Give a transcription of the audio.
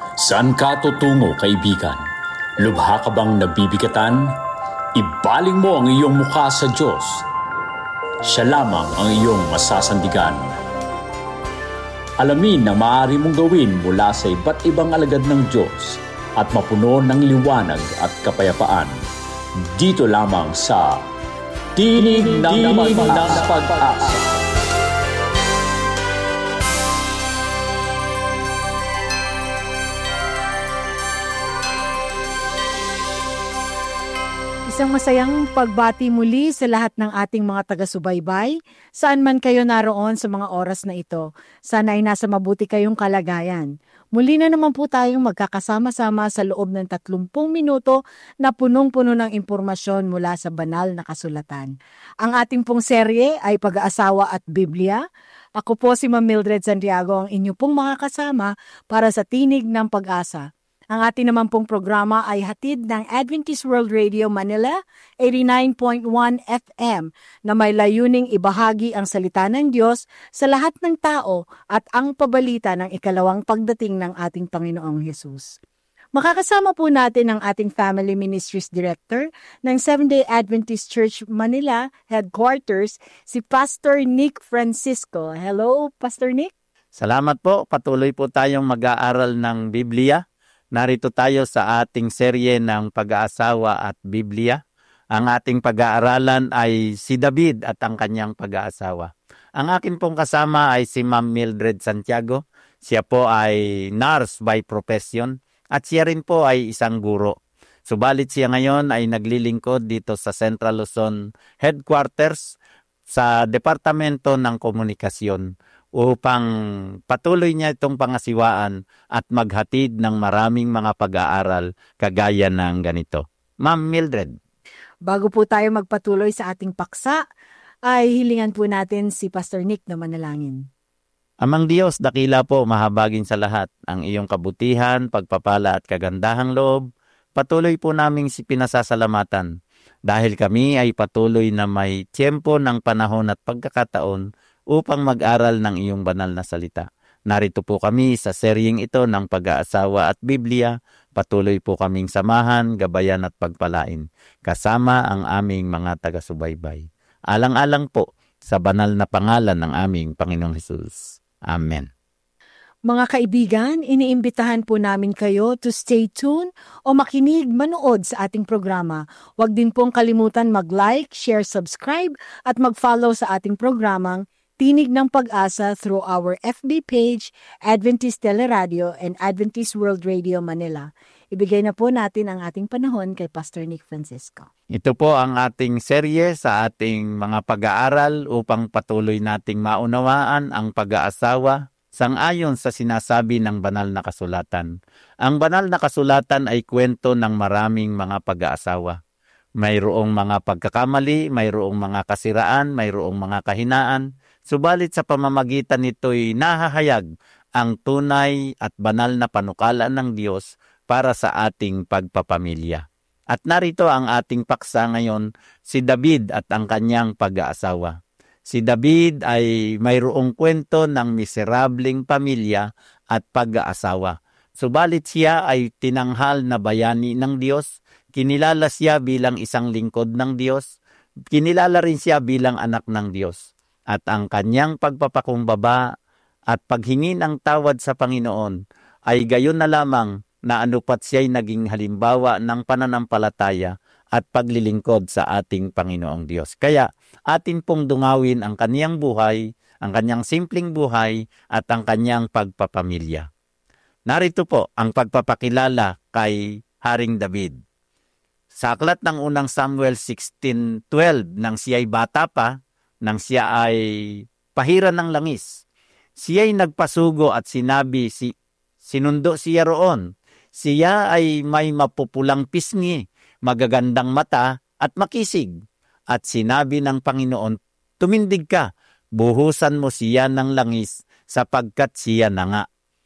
Saan ka tutungo, kaibigan? Lubha ka bang nabibigatan? Ibaling mo ang iyong mukha sa Diyos. Siya lamang ang iyong masasandigan. Alamin ang maaari mong gawin mula sa iba't ibang alagad ng Diyos at mapuno ng liwanag at kapayapaan. Dito lamang sa Tinig ng Pag-asa. Isang masayang pagbati muli sa lahat ng ating mga taga-subaybay, saan man kayo naroon sa mga oras na ito. Sana ay nasa mabuti kayong kalagayan. Muli na naman po tayong magkakasama-sama sa loob ng 30 minuto na punong-puno ng impormasyon mula sa banal na kasulatan. Ang ating pong serye ay Pag-aasawa at Biblia. Ako po si Ma'am Mildred Santiago, ang inyo pong makakasama para sa Tinig ng Pag-asa. Ang ating naman pong programa ay hatid ng Adventist World Radio Manila, 89.1 FM, na may layuning ibahagi ang salita ng Diyos sa lahat ng tao at ang pabalita ng ikalawang pagdating ng ating Panginoong Hesus. Makakasama po natin ang ating Family Ministries Director ng Seventh-day Adventist Church Manila Headquarters, si Pastor Nick Francisco. Hello, Pastor Nick. Salamat po. Patuloy po tayong mag-aaral ng Biblia. Narito tayo sa ating serye ng Pag-aasawa at Biblia. Ang ating pag-aaralan ay si David at ang kanyang pag-aasawa. Ang akin pong kasama ay si Ma'am Mildred Santiago. Siya po ay nurse by profession at siya rin po ay isang guro. Subalit siya ngayon ay naglilingkod dito sa Central Luzon Headquarters sa Departamento ng Komunikasyon upang patuloy niya itong pangasiwaan at maghatid ng maraming mga pag-aaral kagaya ng ganito. Ma'am Mildred. Bago po tayo magpatuloy sa ating paksa, ay hilingan po natin si Pastor Nick na manalangin. Amang Diyos, dakila po mahabagin sa lahat ang iyong kabutihan, pagpapala at kagandahang loob. Patuloy po naming pinasasalamatan dahil kami ay patuloy na may tiyempo ng panahon at pagkakataon upang mag-aral ng iyong banal na salita. Narito po kami sa seryeng ito ng Pag-aasawa at Biblia. Patuloy po kaming samahan, gabayan at pagpalain, kasama ang aming mga taga-subaybay. Alang-alang po sa banal na pangalan ng aming Panginoong Hesus. Amen. Mga kaibigan, iniimbitahan po namin kayo to stay tuned o makinig, manood sa ating programa. Huwag din pong kalimutan mag-like, share, subscribe at mag-follow sa ating programang Tinig ng Pag-asa through our FB page, Adventist Teleradio and Adventist World Radio Manila. Ibigay na po natin ang ating panahon kay Pastor Nick Francisco. Ito po ang ating serye sa ating mga pag-aaral upang patuloy nating maunawaan ang pag-aasawa sang-ayon sa sinasabi ng banal na kasulatan. Ang banal na kasulatan ay kwento ng maraming mga pag-aasawa. Mayroong mga pagkakamali, mayroong mga kasiraan, mayroong mga kahinaan. Subalit sa pamamagitan nito'y nahahayag ang tunay at banal na panukala ng Diyos para sa ating pagpapamilya. At narito ang ating paksa ngayon, si David at ang kanyang pag-aasawa. Si David ay mayroong kwento ng miserableng pamilya at pag-aasawa. Subalit siya ay tinanghal na bayani ng Diyos, kinilala siya bilang isang lingkod ng Diyos, kinilala rin siya bilang anak ng Diyos. At ang kanyang pagpapakumbaba at paghingi ng tawad sa Panginoon ay gayon na lamang na anupat siya'y naging halimbawa ng pananampalataya at paglilingkod sa ating Panginoong Diyos. Kaya atin pong dungawin ang kaniyang buhay, ang kaniyang simpleng buhay at ang kaniyang pagpapamilya. Narito po ang pagpapakilala kay Haring David. Sa aklat ng unang Samuel 16:12 nang siya'y bata pa, nang siya ay pahiran ng langis, siya'y nagpasugo at sinabi, sinundo siya roon. Siya ay may mapupulang pisngi, magagandang mata at makisig. At sinabi ng Panginoon, tumindig ka, buhusan mo siya ng langis sapagkat siya na nga.